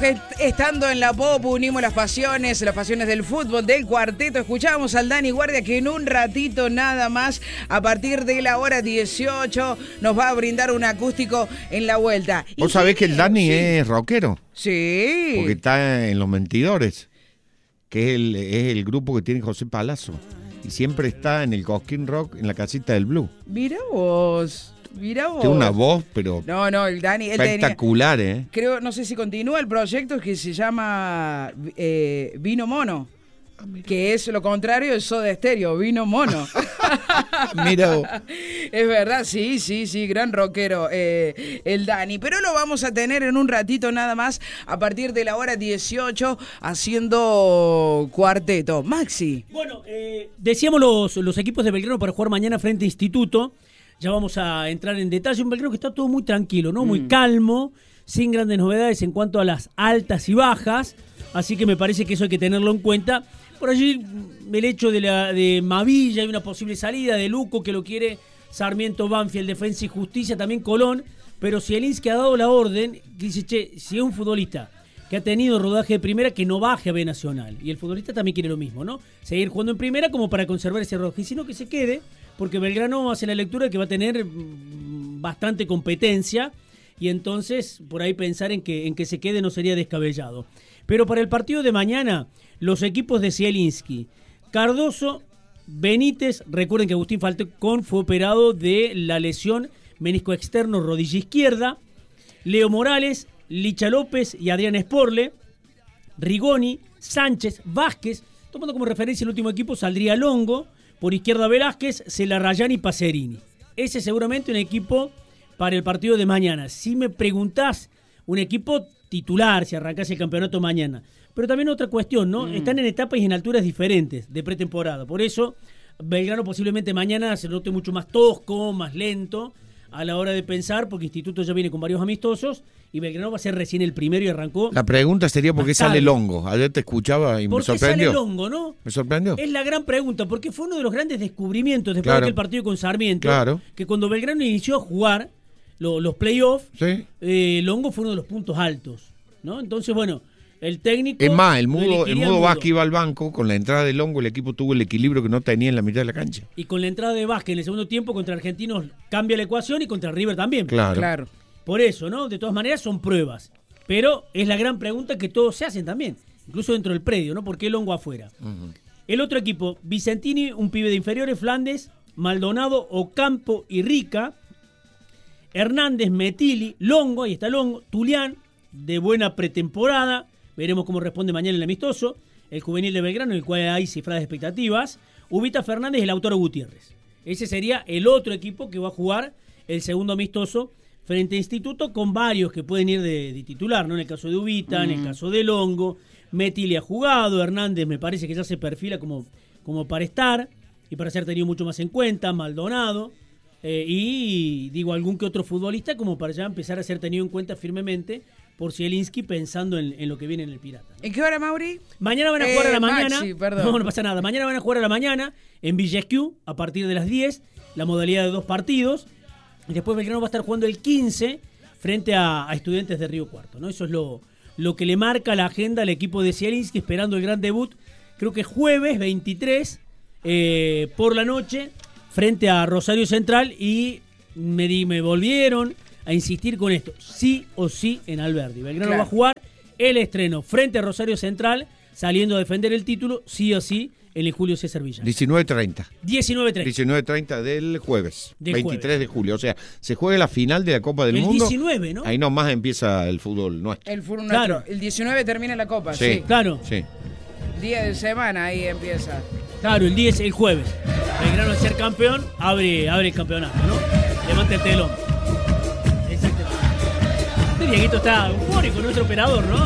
que estando en la pop unimos las pasiones del fútbol, del cuarteto. Escuchábamos al Dani Guardia que en un ratito nada más, a partir de la hora 18, nos va a brindar un acústico en la vuelta. ¿Vos sabés que el Dani es rockero? Sí. Porque está en Los Mentidores, que es el grupo que tiene José Palazzo. Y siempre está en el Cosquín Rock, en la casita del Blue. Mira vos. Tiene una voz, pero no, el Dani espectacular, tenía, creo, no sé si continúa el proyecto que se llama Vino Mono, que es lo contrario de Soda Stereo, Vino Mono. Mira. Es verdad, sí, gran rockero el Dani. Pero lo vamos a tener en un ratito nada más, a partir de la hora 18, haciendo cuarteto. Maxi. Bueno, decíamos los equipos de Belgrano para jugar mañana frente a Instituto. Ya vamos a entrar en detalle. Un Belgrano que está todo muy tranquilo, ¿no? Muy calmo, sin grandes novedades en cuanto a las altas y bajas. Así que me parece que eso hay que tenerlo en cuenta. Por allí el hecho de Mavilla, hay una posible salida de Luco que lo quiere Sarmiento, Banfield, Defensa y Justicia, también Colón. Pero Zielinski ha dado la orden, dice, si es un futbolista que ha tenido rodaje de primera, que no baje a B Nacional. Y el futbolista también quiere lo mismo, ¿no? Seguir jugando en primera como para conservar ese rodaje. Y si no, que se quede, porque Belgrano hace la lectura de que va a tener bastante competencia. Y entonces, por ahí pensar en que se quede no sería descabellado. Pero para el partido de mañana, los equipos de Zielinski, Cardoso, Benítez, recuerden que Agustín Falcón fue operado de la lesión menisco externo, rodilla izquierda, Leo Morales, Licha López y Adrián Sporle, Rigoni, Sánchez, Vázquez, tomando como referencia el último equipo, saldría Longo, por izquierda Velázquez, Celarrayán y Pacerini. Ese es seguramente un equipo para el partido de mañana. Si me preguntás, un equipo titular, si arrancase el campeonato mañana. Pero también otra cuestión, ¿no? Están en etapas y en alturas diferentes de pretemporada. Por eso, Belgrano posiblemente mañana se note mucho más tosco, más lento a la hora de pensar, porque Instituto ya viene con varios amistosos y Belgrano va a ser recién el primero y arrancó. La pregunta sería ¿por qué sale Longo? Ayer te escuchaba y me sorprendió. ¿Por qué sale Longo, no? Me sorprendió. Es la gran pregunta, porque fue uno de los grandes descubrimientos después de aquel partido con Sarmiento, que cuando Belgrano inició a jugar los playoffs, Longo fue uno de los puntos altos, ¿no? Entonces, bueno, el técnico... Es más, el mudo Vázquez iba al banco, con la entrada de Longo el equipo tuvo el equilibrio que no tenía en la mitad de la cancha. Y con la entrada de Vázquez en el segundo tiempo contra Argentinos cambia la ecuación y contra River también. Claro. Por eso, ¿no? De todas maneras son pruebas. Pero es la gran pregunta que todos se hacen también, incluso dentro del predio, ¿no? ¿Por qué Longo afuera? Uh-huh. El otro equipo, Vicentini, un pibe de inferiores, Flandes, Maldonado, Ocampo y Rica, Hernández, Metili, Longo, ahí está Longo, Tulián, de buena pretemporada, veremos cómo responde mañana el amistoso, el juvenil de Belgrano, en el cual hay cifradas expectativas, Ubita Fernández y el Lautaro Gutiérrez. Ese sería el otro equipo que va a jugar el segundo amistoso frente a Instituto, con varios que pueden ir de titular, ¿no? En el caso de Ubita, en el caso de Longo, Metili ha jugado, Hernández me parece que ya se perfila como para estar y para ser tenido mucho más en cuenta, Maldonado, y digo algún que otro futbolista como para ya empezar a ser tenido en cuenta firmemente por Zielinski pensando en lo que viene en el Pirata, ¿no? ¿En qué hora, Mauri? Mañana van a jugar a la mañana. Maxi, perdón. No pasa nada. Mañana van a jugar a la mañana en Villescu a partir de las 10, la modalidad de 2 partidos. Y después Belgrano va a estar jugando el 15 frente a Estudiantes de Río Cuarto, ¿no? Eso es lo que le marca la agenda al equipo de Zielinski, esperando el gran debut. Creo que jueves 23 por la noche frente a Rosario Central, y me volvieron a insistir con esto, sí o sí en Alberdi. Belgrano va a jugar el estreno frente a Rosario Central, saliendo a defender el título, sí o sí, en el Julio César Villa. 19:30. 19:30 del jueves, 23 de julio. O sea, se juega la final de la Copa del Mundo. El 19, ¿no? Ahí nomás empieza el fútbol nuestro. El fútbol nuestro. El 19 termina la Copa, sí. Claro. Sí. Día de semana ahí empieza. Claro, el 10 el jueves. Belgrano al ser campeón, abre el campeonato, ¿no? Levanta el telón. Exactamente. Este Dieguito está eufórico, nuestro operador, ¿no?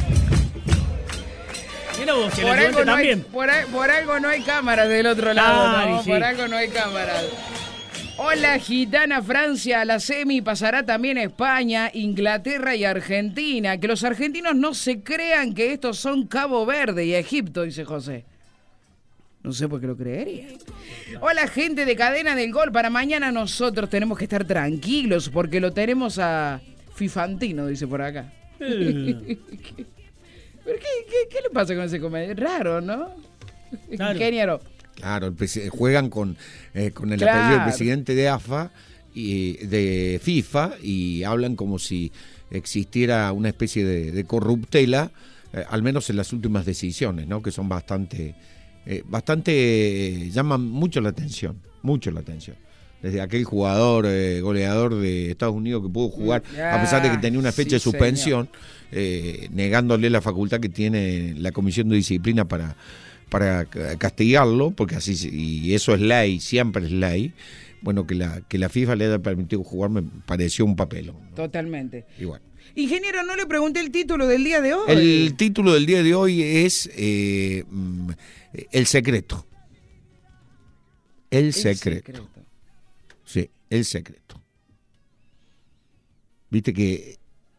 Mira vos, el ayudante también. Por algo no hay cámaras del otro lado, ¿no? Sí. Por algo no hay cámaras. Hola, Gitana Francia, a la semi pasará también España, Inglaterra y Argentina. Que los argentinos no se crean que estos son Cabo Verde y Egipto, dice José. No sé por qué lo creería. Hola, gente de Cadena del Gol. Para mañana nosotros tenemos que estar tranquilos porque lo tenemos a Fifantino, dice por acá. ¿Pero qué le pasa con ese comediante? Raro, ¿no? Claro. Ingeniero. Claro, juegan con el Claro. apellido del presidente de AFA y de FIFA y hablan como si existiera una especie de corruptela, al menos en las últimas decisiones, ¿no? Que son bastante llaman mucho la atención. Desde aquel jugador goleador de Estados Unidos que pudo jugar a pesar de que tenía una fecha de suspensión, negándole la facultad que tiene la Comisión de Disciplina para castigarlo, porque así, y eso es ley, siempre es ley. Bueno, que la FIFA le haya permitido jugar me pareció un papelón, ¿no? Totalmente. Igual. Ingeniero, no le pregunté el título del día de hoy. El título del día de hoy es El secreto. El secreto. Sí, El secreto. Viste que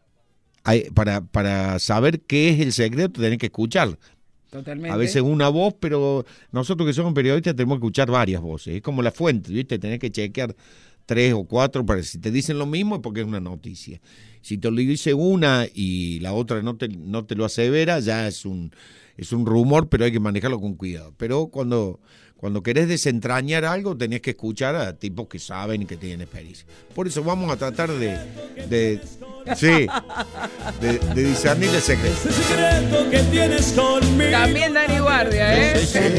para saber qué es el secreto tenés que escuchar. Totalmente. A veces una voz, pero nosotros que somos periodistas tenemos que escuchar varias voces. Es como la fuente, ¿viste? Tenés que chequear 3 o 4 para si te dicen lo mismo es porque es una noticia. Si te lo dice una y la otra no te lo asevera, ya es un rumor, pero hay que manejarlo con cuidado. Pero cuando querés desentrañar algo, tenés que escuchar a tipos que saben y que tienen experiencia. Por eso vamos a tratar de discernir el secreto. Ese secreto que tienes conmigo. También Dani Guardia, ¿eh?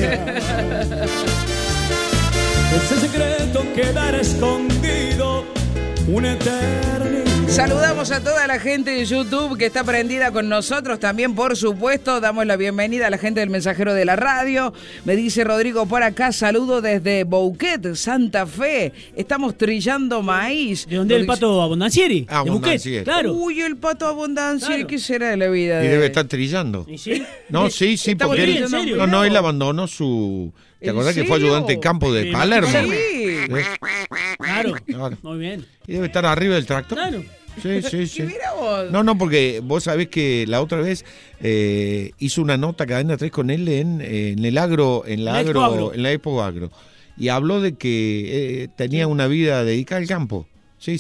Ese secreto quedará escondido una eternidad. Saludamos a toda la gente de YouTube que está prendida con nosotros. También, por supuesto, damos la bienvenida a la gente del Mensajero de la Radio. Me dice Rodrigo por acá, saludo desde Bouquet, Santa Fe. Estamos trillando maíz. ¿De dónde el Pato Abondancieri? De Abondancieri. Buquet, claro. Uy, el Pato Abondancia, Claro. ¿qué será de la vida? Y debe estar trillando. ¿Y sí? No, sí, Estamos porque él, trillando, ¿en serio? no, él abandonó su... ¿Te ¿En acordás que fue serio? ayudante de campo de Sí, Palermo? Sí. Claro. Claro. Muy bien. Y debe estar arriba del tractor. Claro. Sí. Y mira vos. No, porque vos sabés que la otra vez hizo una nota Cadena 3 con él en el agro, en la Expo Agro. Y habló de que tenía una vida dedicada al campo. Sí.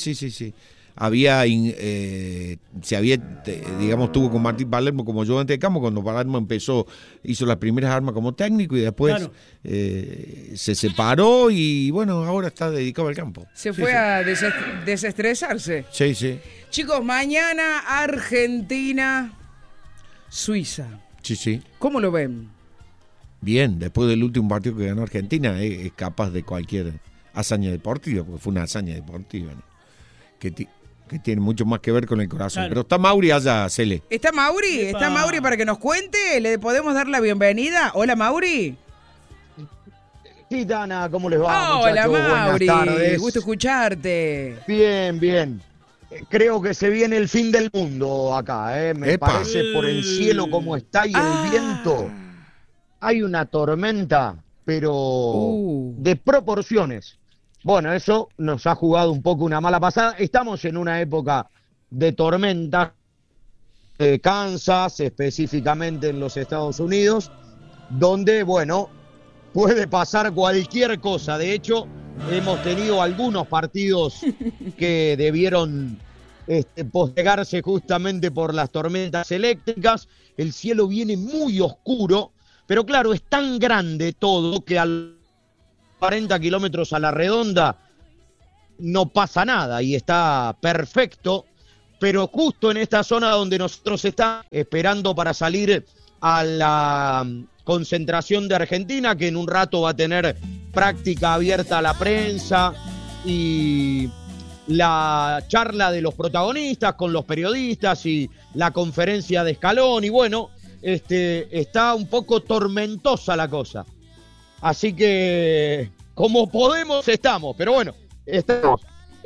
Tuvo con Martín Palermo como ayudante de campo. Cuando Palermo hizo las primeras armas como técnico y después Claro. se separó y bueno, ahora está dedicado al campo. Se fue a desestresarse. Sí. Chicos, mañana Argentina, Suiza. Sí. ¿Cómo lo ven? Bien, después del último partido que ganó Argentina, es capaz de cualquier hazaña deportiva, porque fue una hazaña deportiva, ¿no? Que tiene mucho más que ver con el corazón. Claro. Pero está Mauri allá, Cele. ¿Está Mauri? Epa. ¿Está Mauri para que nos cuente? ¿Le podemos dar la bienvenida? Hola, Mauri. Gitana, ¿cómo les va, Hola, muchachos? Mauri. Buenas tardes. Gusto escucharte. Bien. Creo que se viene el fin del mundo acá, Me Epa. parece por el cielo como está y el viento. Hay una tormenta, pero de proporciones. Bueno, eso nos ha jugado un poco una mala pasada. Estamos en una época de tormenta. Kansas, específicamente en los Estados Unidos, donde, bueno, puede pasar cualquier cosa. De hecho, hemos tenido algunos partidos que debieron postergarse justamente por las tormentas eléctricas. El cielo viene muy oscuro, pero claro, es tan grande todo que al 40 kilómetros a la redonda no pasa nada y está perfecto, pero justo en esta zona donde nosotros estamos esperando para salir a la concentración de Argentina, que en un rato va a tener práctica abierta a la prensa y la charla de los protagonistas con los periodistas y la conferencia de Scaloni. Bueno, está un poco tormentosa la cosa. Así que, como podemos, estamos. Pero bueno, estamos.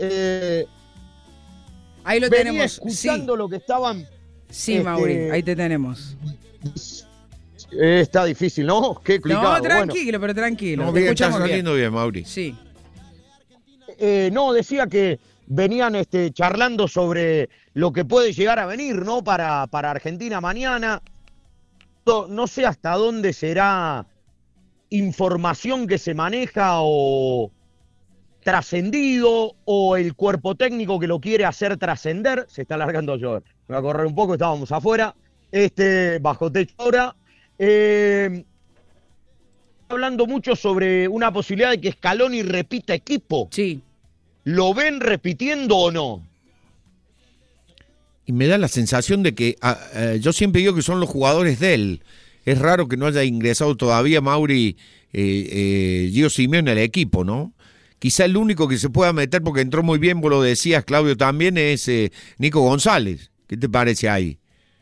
Ahí lo Venía tenemos. escuchando lo que estaban... Sí, Mauri, ahí te tenemos. Está difícil, ¿no? Qué complicado. No, tranquilo, pero tranquilo. No, Te bien, está escuchamos bien. saliendo bien, Mauri. Sí. No, decía que venían charlando sobre lo que puede llegar a venir, ¿no? Para Argentina mañana. No sé hasta dónde será información que se maneja o trascendido o el cuerpo técnico que lo quiere hacer trascender. Se está alargando yo voy a correr un poco, estábamos afuera, bajo techo ahora. Hablando mucho sobre una posibilidad de que Scaloni repita equipo. Sí. ¿Lo ven repitiendo o no? Y me da la sensación de que yo siempre digo que son los jugadores de él. Es raro que no haya ingresado todavía Mauri Gio Simeone al equipo, ¿no? Quizá el único que se pueda meter, porque entró muy bien, vos lo decías, Claudio, también, es Nico González. ¿Qué te parece ahí?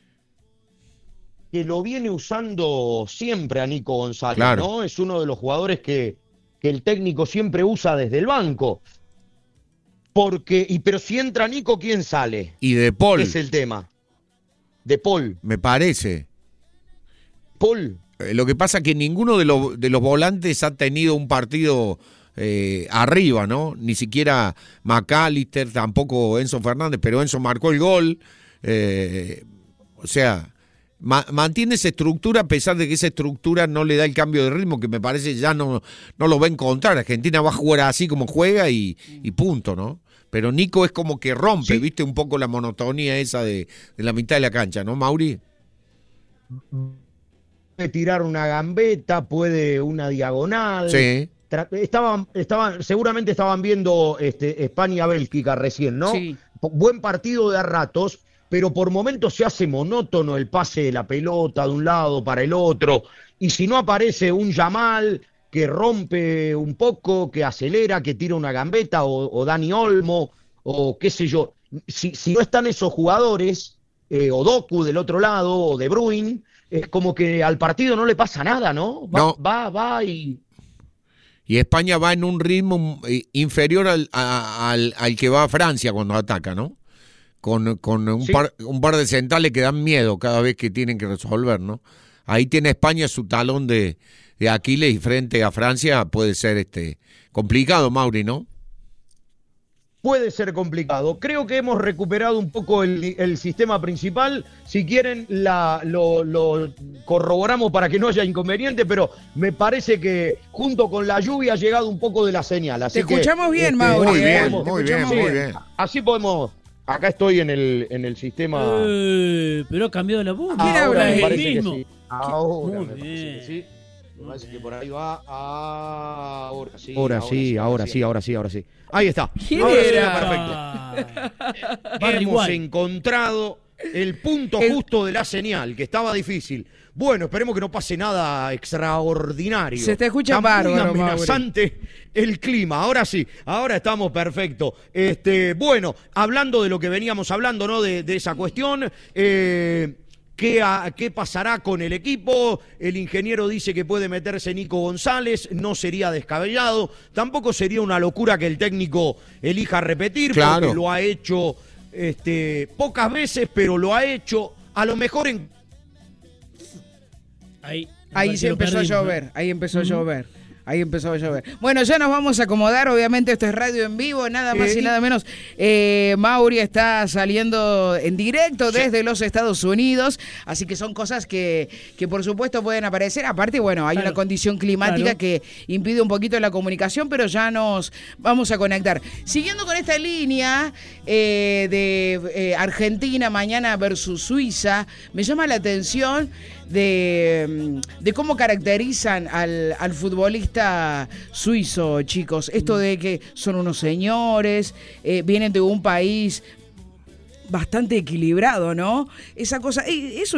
Que lo viene usando siempre a Nico González, claro, ¿no? Es uno de los jugadores que el técnico siempre usa desde el banco. Pero si entra Nico, ¿quién sale? Y De Paul. Es el tema. De Paul. Me parece. Paul. Lo que pasa es que ninguno de los volantes ha tenido un partido arriba, ¿no? Ni siquiera McAllister, tampoco Enzo Fernández, pero Enzo marcó el gol. O sea, mantiene esa estructura a pesar de que esa estructura no le da el cambio de ritmo que me parece ya no lo va a encontrar. Argentina va a jugar así como juega y punto, ¿no? Pero Nico es como que rompe, sí, ¿viste? Un poco la monotonía esa de la mitad de la cancha, ¿no, Mauri? Puede tirar una gambeta, puede una diagonal. Sí. Seguramente estaban viendo España-Bélgica recién, ¿no? Sí. Buen partido de a ratos, pero por momentos se hace monótono el pase de la pelota de un lado para el otro. Y si no aparece un Yamal que rompe un poco, que acelera, que tira una gambeta, o Dani Olmo, o qué sé yo. Si no están esos jugadores, o Doku del otro lado, o De Bruyne, es como que al partido no le pasa nada, ¿no? Va y... Y España va en un ritmo inferior al que va a Francia cuando ataca, ¿no? Con un, sí, un par de centrales que dan miedo cada vez que tienen que resolver, ¿no? Ahí tiene España su talón de Aquiles, y frente a Francia puede ser complicado, Mauri, ¿no? Puede ser complicado. Creo que hemos recuperado un poco el sistema principal. Si quieren, lo corroboramos para que no haya inconveniente, pero me parece que junto con la lluvia ha llegado un poco de la señal. Así te escuchamos bien, Mauri. Muy bien, muy bien. Así podemos... Acá estoy en el sistema. Pero ha cambiado la voz. ¿Quién habla? Me Es el parece mismo. que sí. Ahora Muy me parece bien. que sí. Me parece que por ahí va. Ahora sí. Ahora sí. Ahí está. ¿Quién Ahora sí, era? perfecto. Barry Hemos White. encontrado el punto justo de la señal, que estaba difícil. Bueno, esperemos que no pase nada extraordinario. Se te escucha Está bárbaro, muy amenazante el clima. Ahora sí, ahora estamos perfectos. Bueno, hablando de lo que veníamos hablando, ¿no? De esa cuestión, ¿qué pasará con el equipo? El ingeniero dice que puede meterse Nico González, no sería descabellado. Tampoco sería una locura que el técnico elija repetir, claro, porque lo ha hecho pocas veces, pero lo ha hecho a lo mejor en... Ahí se empezó a llover, ahí empezó a llover. Ahí empezó a llover. Bueno, ya nos vamos a acomodar, obviamente esto es radio en vivo, nada más y nada menos. Mauri está saliendo en directo desde los Estados Unidos, así que son cosas que por supuesto pueden aparecer. Aparte, bueno, hay una condición climática que impide un poquito la comunicación, pero ya nos vamos a conectar. Siguiendo con esta línea de Argentina mañana versus Suiza, me llama la atención de cómo caracterizan al futbolista suizo, chicos. Esto de que son unos señores, vienen de un país bastante equilibrado, ¿no? Esa cosa, eso